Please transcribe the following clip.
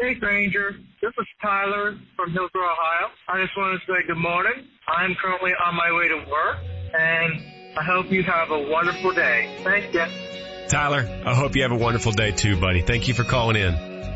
Hey, stranger. This is Tyler from Hillsborough, Ohio. I just want to say good morning. I'm currently on my way to work, and I hope you have a wonderful day. Thank you. Tyler, I hope you have a wonderful day too, buddy. Thank you for calling in.